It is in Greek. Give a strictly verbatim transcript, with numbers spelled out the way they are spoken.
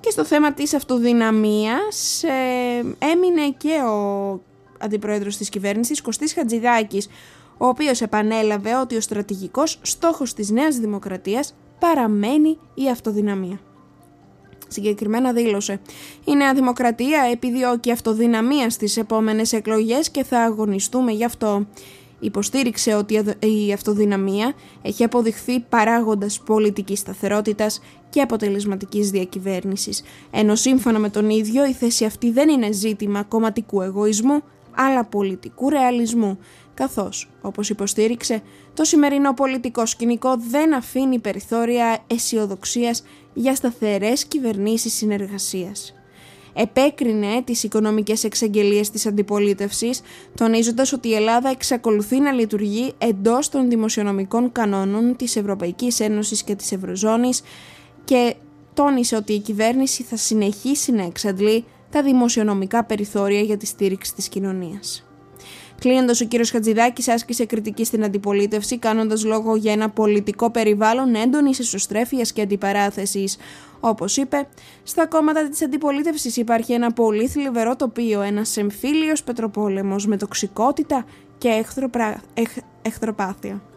Και στο θέμα της αυτοδυναμίας ε, έμεινε και ο αντιπρόεδρος της κυβέρνησης, Κωστής Χατζηδάκης, ο οποίος επανέλαβε ότι ο στρατηγικός στόχος της Νέας Δημοκρατίας παραμένει η αυτοδυναμία. Συγκεκριμένα δήλωσε: «Η Νέα Δημοκρατία επιδιώκει αυτοδυναμία στις επόμενες εκλογές και θα αγωνιστούμε γι' αυτό». Υποστήριξε ότι η αυτοδυναμία έχει αποδειχθεί παράγοντας πολιτικής σταθερότητας και αποτελεσματικής διακυβέρνησης, ενώ σύμφωνα με τον ίδιο η θέση αυτή δεν είναι ζήτημα κομματικού εγωισμού, αλλά πολιτικού ρεαλισμού, καθώς, όπως υποστήριξε, το σημερινό πολιτικό σκηνικό δεν αφήνει περιθώρια αισιοδοξίας για σταθερές κυβερνήσεις συνεργασίας. Επέκρινε τις οικονομικές εξαγγελίες της αντιπολίτευσης, τονίζοντας ότι η Ελλάδα εξακολουθεί να λειτουργεί εντός των δημοσιονομικών κανόνων της Ευρωπαϊκής Ένωσης και της Ευρωζώνης και τόνισε ότι η κυβέρνηση θα συνεχίσει να εξαντλεί τα δημοσιονομικά περιθώρια για τη στήριξη της κοινωνίας. Κλείνοντας, ο κύριος Χατζηδάκης άσκησε κριτική στην αντιπολίτευση, κάνοντας λόγο για ένα πολιτικό περιβάλλον έντονης εσωστρέφειας και αντιπαράθεσης. Όπως είπε, στα κόμματα της αντιπολίτευσης υπάρχει ένα πολύ θλιβερό τοπίο, ένας εμφύλιος πετροπόλεμος με τοξικότητα και εχθροπρα... εχ... εχθροπάθεια.